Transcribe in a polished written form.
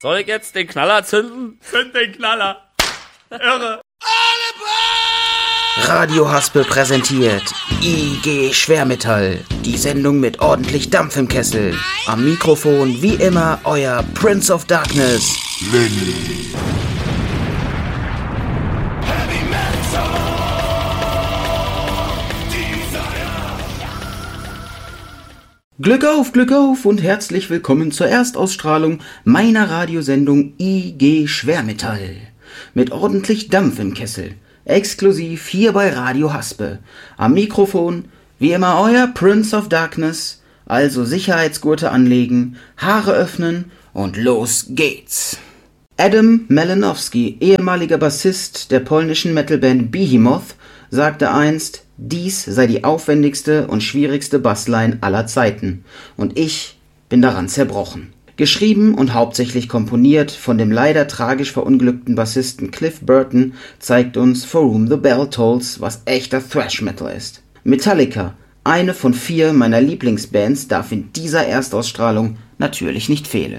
Soll ich jetzt den Knaller zünden? Zünd den Knaller. Irre. Radio Haspel präsentiert IG Schwermetall, die Sendung mit ordentlich Dampf im Kessel. Am Mikrofon wie immer euer Prince of Darkness, Lenny. Glück auf und herzlich willkommen zur Erstausstrahlung meiner Radiosendung IG Schwermetall. Mit ordentlich Dampf im Kessel. Exklusiv hier bei Radio Haspel. Am Mikrofon, wie immer euer Prince of Darkness. Also Sicherheitsgurte anlegen, Haare öffnen und los geht's. Adam Malinowski, ehemaliger Bassist der polnischen Metalband Behemoth, sagte einst, dies sei die aufwendigste und schwierigste Bassline aller Zeiten. Und ich bin daran zerbrochen. Geschrieben und hauptsächlich komponiert von dem leider tragisch verunglückten Bassisten Cliff Burton, zeigt uns For Whom the Bell Tolls, was echter Thrash Metal ist. Metallica, eine von 4 meiner Lieblingsbands, darf in dieser Erstausstrahlung natürlich nicht fehlen.